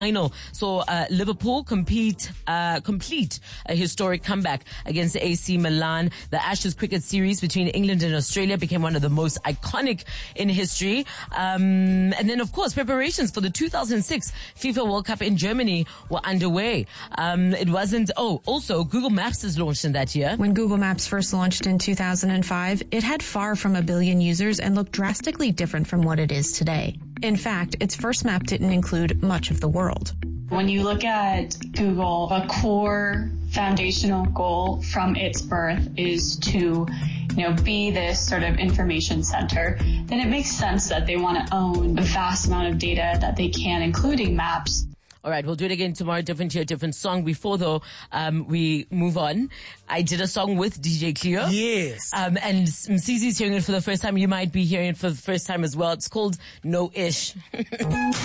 Final saw Liverpool complete a historic comeback against AC Milan. The Ashes cricket series between England and Australia became one of the most iconic in history. And then, of course, preparations for the 2006 FIFA World Cup in Germany were underway. Also, Google Maps is launched in that year. When Google Maps first launched in 2005, it had far from 1 billion users and looked drastically different from what it is today. In fact, its first map didn't include much of the world. When you look at Google, a core foundational goal from its birth is to, be this sort of information center, then it makes sense that they want to own a vast amount of data that they can, including maps. All right, we'll do it again tomorrow. Different year, different song. Before though, we move on. I did a song with DJ Cleo. Yes. And Msizi's hearing it for the first time. You might be hearing it for the first time as well. It's called No Ish.